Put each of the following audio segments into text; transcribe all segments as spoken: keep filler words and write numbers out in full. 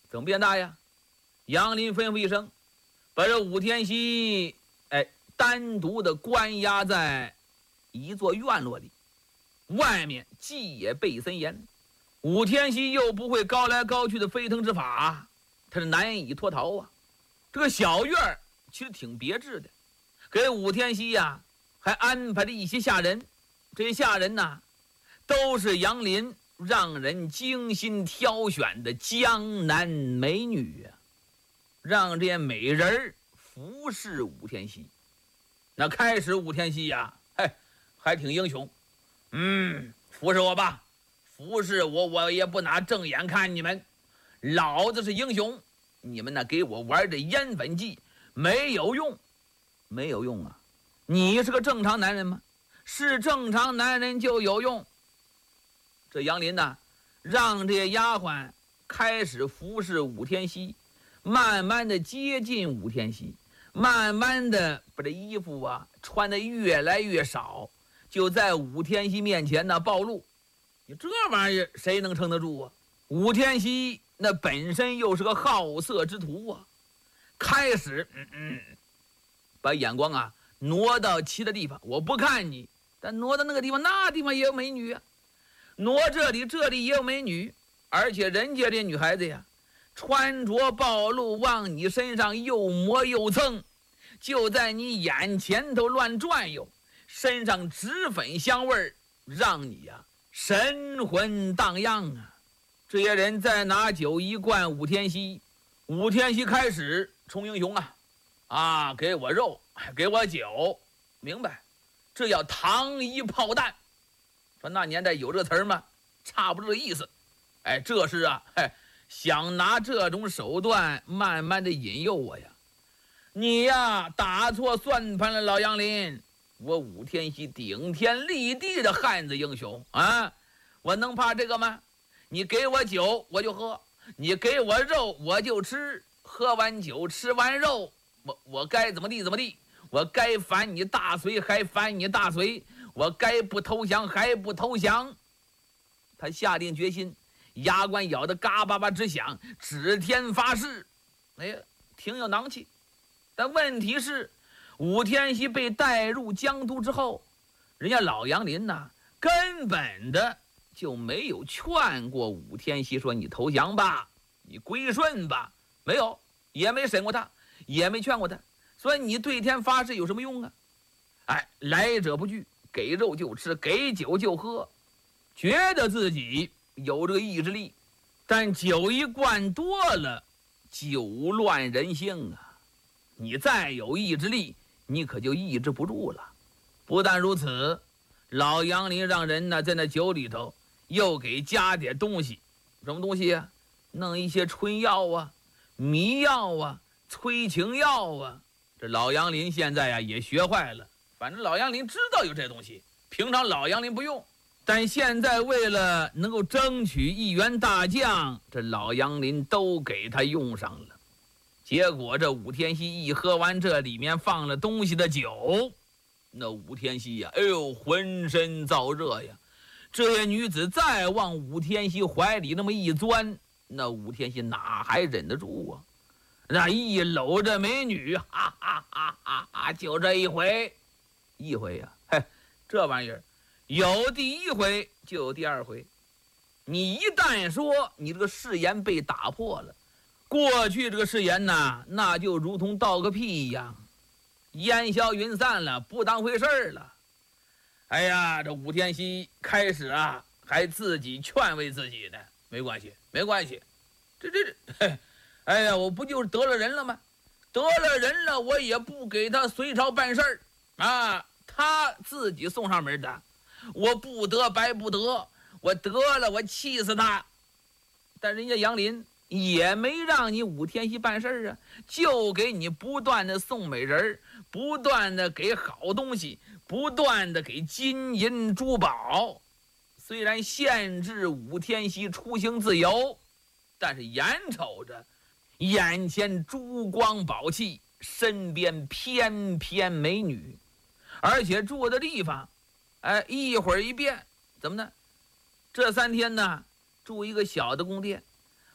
怎么变大呀？杨林吩咐一声，把这武天锡哎单独的关押在一座院落里，外面戒备森严。武天锡又不会高来高去的飞腾之法，他是难以脱逃啊。这个小院儿其实挺别致的，给武天锡呀还安排了一些下人，这些下人呢都是杨林让人精心挑选的江南美女啊，让这些美人服侍武天锡。那开始武天锡呀，嘿，还挺英雄，嗯，服侍我吧，服侍我，我也不拿正眼看你们，老子是英雄。你们呢给我玩这烟粉计没有用，没有用啊！你是个正常男人吗？是正常男人就有用。这杨林呢，让这些丫鬟开始服侍武天锡，慢慢的接近武天锡，慢慢的把这衣服啊穿得越来越少，就在武天锡面前呢暴露。你这玩意儿谁能撑得住啊？武天锡那本身又是个好色之徒啊，开始嗯嗯把眼光啊挪到其他地方，我不看你，但挪到那个地方，那地方也有美女啊。挪这里这里也有美女，而且人家这女孩子呀穿着暴露，往你身上又磨又蹭，就在你眼前头乱转悠，身上脂粉香味让你呀神魂荡漾啊。这些人再拿酒一灌武天锡，武天锡开始充英雄啊啊，给我肉给我酒，明白，这叫糖衣炮弹。说那年代有这词儿吗？差不多这意思。哎，这是啊，哎，想拿这种手段慢慢的引诱我呀。你呀打错算盘了，老杨林。我武天锡顶天立地的汉子英雄啊，我能怕这个吗？你给我酒我就喝，你给我肉我就吃，喝完酒吃完肉，我我该怎么地怎么地，我该反你大隋还反你大隋，我该不投降还不投降。他下定决心，牙关咬得嘎巴巴直响，指天发誓。哎呀，挺有囊气。但问题是，武天锡被带入江都之后，人家老杨林呐，根本的就没有劝过武天锡说你投降吧，你归顺吧，没有，也没审过他，也没劝过他。所以你对天发誓有什么用啊？哎，来者不拒，给肉就吃，给酒就喝，觉得自己有这个意志力，但酒一灌多了，酒乱人性啊！你再有意志力，你可就抑制不住了。不但如此，老杨林让人呢在那酒里头又给加点东西，什么东西啊？弄一些春药啊、迷药啊、催情药啊。这老杨林现在呀也学坏了，反正老杨林知道有这东西，平常老杨林不用，但现在为了能够争取一员大将，这老杨林都给他用上了。结果这武天锡一喝完这里面放了东西的酒，那武天锡呀，哎呦，浑身燥热呀。这些女子再往武天锡怀里那么一钻，那武天锡哪还忍得住啊？那一搂着美女，哈哈哈哈哈，就这一回，一回呀，嘿，这玩意儿有第一回就有第二回。你一旦说你这个誓言被打破了，过去这个誓言呢，那就如同倒个屁一样，烟消云散了，不当回事儿了。哎呀，这武天锡开始啊，还自己劝慰自己呢，没关系，没关系，这这这，哎呀，我不就是得了人了吗？得了人了，我也不给他隋朝办事儿啊，他自己送上门的，我不得白不得，我得了，我气死他。但人家杨林也没让你武天锡办事儿啊，就给你不断的送美人，不断的给好东西，不断的给金银珠宝。虽然限制武天锡出行自由，但是眼瞅着眼前珠光宝气，身边翩翩美女，而且住的地方哎，一会儿一变，怎么呢？这三天呢住一个小的宫殿，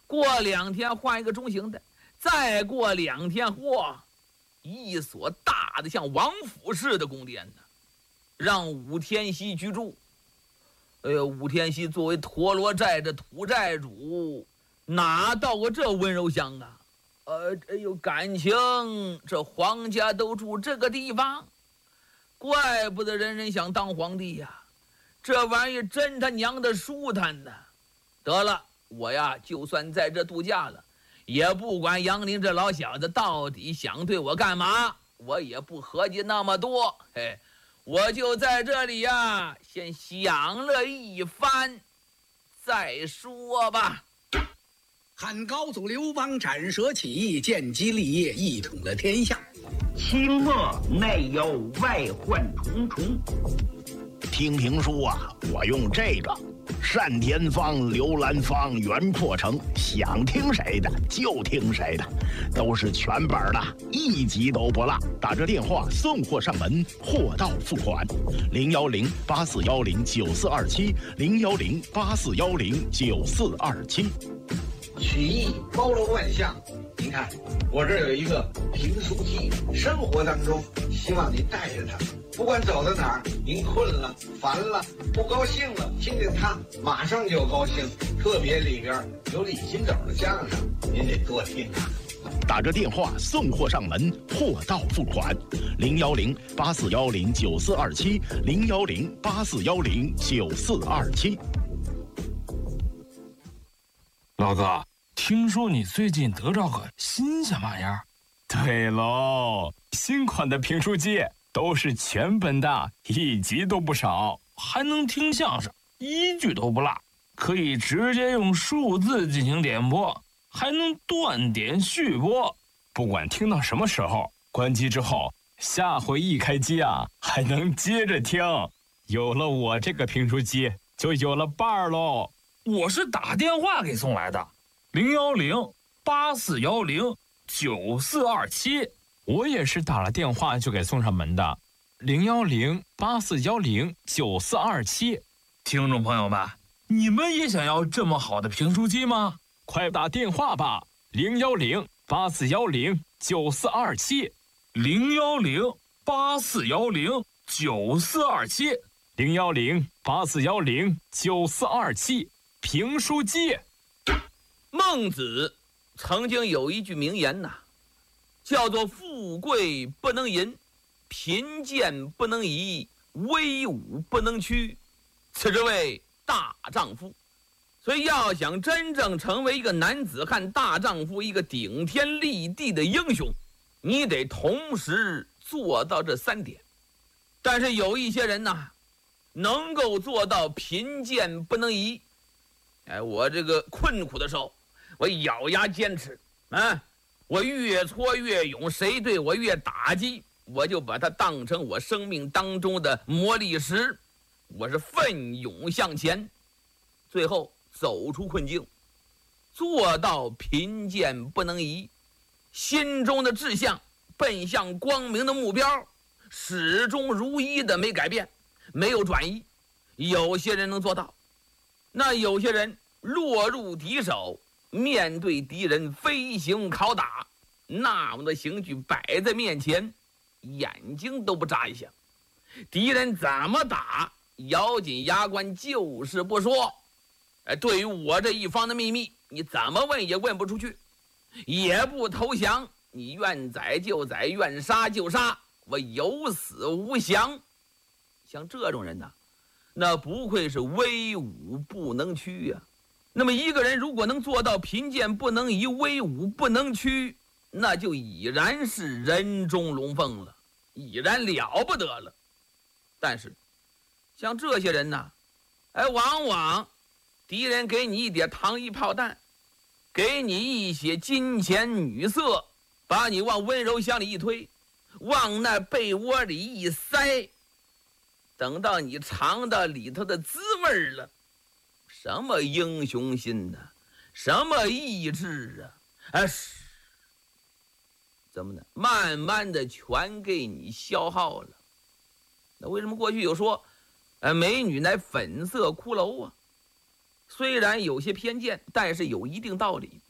过两天换一个中型的，再过两天，嚯，一所大的像王府似的宫殿呢，让武天锡居住。哎呦，武天锡作为陀罗寨的土寨主，哪到过这温柔乡啊？呃，哎呦，感情这皇家都住这个地方，怪不得人人想当皇帝呀！这玩意真他娘的舒坦呢！得了，我呀，就算在这度假了，也不管杨林这老小子到底想对我干嘛，我也不合计那么多。嘿，我就在这里呀，先享乐一番，再说吧。 汉高祖刘邦斩蛇起义，建基立业，一统了天下。 清末内忧外患重重。 听评书啊，我用这个单田芳、刘兰芳、袁阔成，想听谁的就听谁的，都是全本的，一集都不落。打这电话送货上门，货到付款。零幺零八四幺零九四二七，零幺零八四幺零九四二七。 曲艺包罗万象，您看，我这儿有一个评书机，生活当中希望您带着它，不管走到哪儿，您困了、烦了、不高兴了，听见它马上就高兴。特别里边有李金斗的相声，您得多听啊。 打着电话送货上门，货到付款。零幺零八四幺零九四二七，零幺零八四幺零九四二七。 老哥，听说你最近得着个新鲜玩意儿？ 对喽，新款的评书机都是全本的，一集都不少， 还能听相声，一句都不落，可以直接用数字进行点播，还能断点续播。 不管听到什么时候，关机之后，下回一开机啊，还能接着听。有了我这个评书机，就有了伴儿喽。 我是打电话给送来的，零幺零八四幺零九四二七。 我也是打了电话就给送上门的，零幺零八四幺零九四二七。 听众朋友们，你们也想要这么好的评书机吗？ 快打电话吧，零幺零八四幺零九四二七， 零幺零八四幺零九四二七， 零幺零八四幺零九四二七。评书机。 孟子曾经有一句名言呐、啊，叫做富贵不能淫，贫贱不能移，威武不能屈，此之谓大丈夫。所以要想真正成为一个男子汉大丈夫，一个顶天立地的英雄，你得同时做到这三点。但是有一些人呐，能够做到贫贱不能移。哎，我这个困苦的时候，我咬牙坚持啊！我越挫越勇，谁对我越打击，我就把它当成我生命当中的磨砺石，我是奋勇向前，最后走出困境，做到贫贱不能移，心中的志向奔向光明的目标，始终如一的没改变，没有转移。有些人能做到。那有些人落入敌手，面对敌人飞行拷打，那么的刑具摆在面前，眼睛都不眨一下，敌人怎么打，咬紧牙关就是不说。哎，对于我这一方的秘密，你怎么问也问不出去，也不投降，你愿宰就宰，愿杀就杀，我有死无降。像这种人呢、啊，那不愧是威武不能屈呀、啊。那么一个人如果能做到贫贱不能移，威武不能屈，那就已然是人中龙凤了，已然了不得了。但是像这些人呢，哎，往往敌人给你一点糖衣炮弹，给你一些金钱女色，把你往温柔乡里一推，往那被窝里一塞，等到你尝到里头的滋味了，什么英雄心呢、啊？什么意志啊？哎，怎么呢？慢慢的全给你消耗了。那为什么过去有说，呃，美女乃粉色骷髅啊？ 虽然有些偏见，但是有一定道理。